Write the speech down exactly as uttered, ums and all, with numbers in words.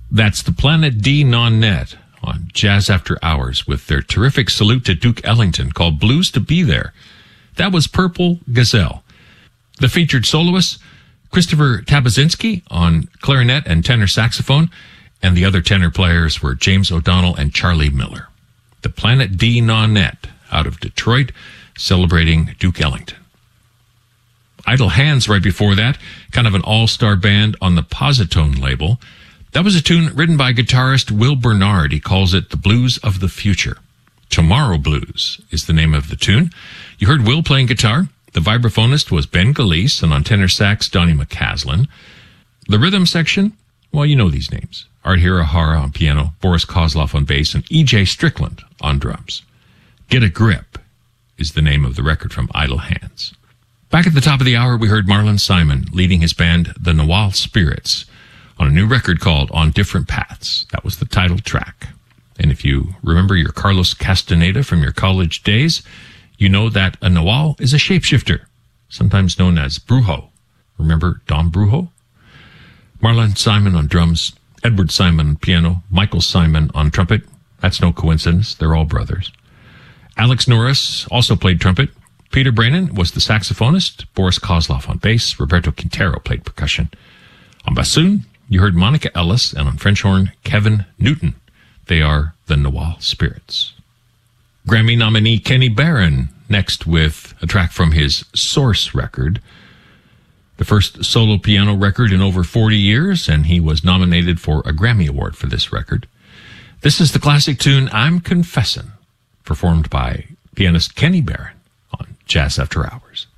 That's the Planet D Non-Net on Jazz After Hours with their terrific salute to Duke Ellington called Blues to Be There. That was Purple Gazelle. The featured soloists, Christopher Tabazinski on clarinet and tenor saxophone, and the other tenor players were James O'Donnell and Charlie Miller. The Planet D Non-Net out of Detroit, celebrating Duke Ellington. Idle Hands right before that, kind of an all-star band on the Positone label. That was a tune written by guitarist Will Bernard. He calls it the Blues of the Future. Tomorrow Blues is the name of the tune. You heard Will playing guitar. The vibraphonist was Ben Galeese, and on tenor sax, Donnie McCaslin. The rhythm section, well, you know these names. Art Hirahara on piano, Boris Kozlov on bass, and E J Strickland on drums. Get a Grip is the name of the record from Idle Hands. Back at the top of the hour, we heard Marlon Simon leading his band, the Nawal Spirits, on a new record called On Different Paths. That was the title track. And if you remember your Carlos Castaneda from your college days, you know that a Nawal is a shapeshifter, sometimes known as Brujo. Remember Dom Brujo? Marlon Simon on drums, Edward Simon on piano, Michael Simon on trumpet. That's no coincidence. They're all brothers. Alex Norris also played trumpet. Peter Brannon was the saxophonist. Boris Kozlov on bass. Roberto Quintero played percussion. On bassoon, you heard Monica Ellis, and on French horn, Kevin Newton. They are the Nawal Spirits. Grammy nominee Kenny Barron next with a track from his Source record, the first solo piano record in over forty years, and he was nominated for a Grammy Award for this record. This is the classic tune I'm Confessin', performed by pianist Kenny Barron on Jazz After Hours.